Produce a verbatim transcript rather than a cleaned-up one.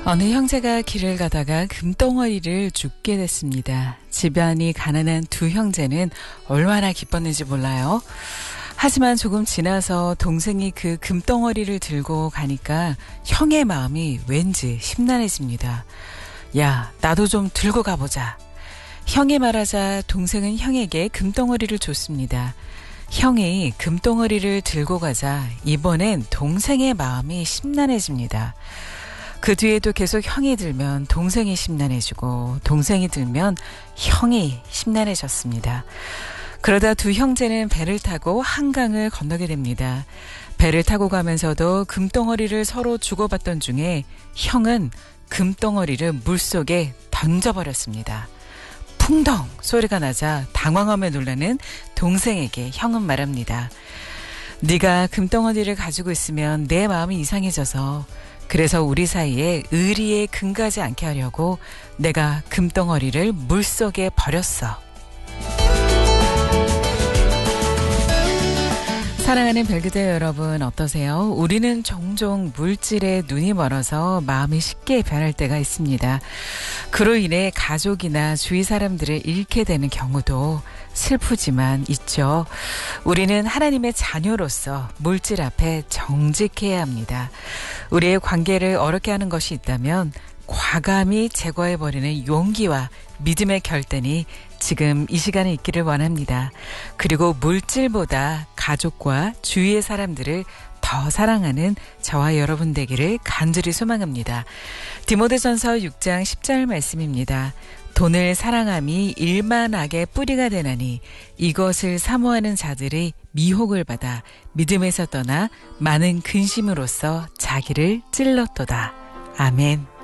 어느 형제가 길을 가다가 금덩어리를 줍게 됐습니다. 집안이 가난한 두 형제는 얼마나 기뻤는지 몰라요. 하지만 조금 지나서 동생이 그 금덩어리를 들고 가니까 형의 마음이 왠지 심란해집니다. 야, 나도 좀 들고 가보자. 형이 말하자 동생은 형에게 금덩어리를 줬습니다. 형이 금덩어리를 들고 가자 이번엔 동생의 마음이 심란해집니다. 그 뒤에도 계속 형이 들면 동생이 심란해지고 동생이 들면 형이 심란해졌습니다. 그러다 두 형제는 배를 타고 한강을 건너게 됩니다. 배를 타고 가면서도 금덩어리를 서로 주고받던 중에 형은 금덩어리를 물속에 던져버렸습니다. 풍덩 소리가 나자 당황함에 놀라는 동생에게 형은 말합니다. 네가 금덩어리를 가지고 있으면 내 마음이 이상해져서 그래서 우리 사이에 의리에 금가지 않게 하려고 내가 금덩어리를 물속에 버렸어. 사랑하는 별그대 여러분 어떠세요? 우리는 종종 물질에 눈이 멀어서 마음이 쉽게 변할 때가 있습니다. 그로 인해 가족이나 주위 사람들을 잃게 되는 경우도 슬프지만 있죠. 우리는 하나님의 자녀로서 물질 앞에 정직해야 합니다. 우리의 관계를 어렵게 하는 것이 있다면 과감히 제거해버리는 용기와 믿음의 결단이 지금 이 시간에 있기를 원합니다. 그리고 물질보다 가족과 주위의 사람들을 더 사랑하는 저와 여러분 되기를 간절히 소망합니다. 디모데전서 육 장 십 절 말씀입니다. 돈을 사랑함이 일만하게 뿌리가 되나니 이것을 사모하는 자들이 미혹을 받아 믿음에서 떠나 많은 근심으로써 자기를 찔렀도다. 아멘.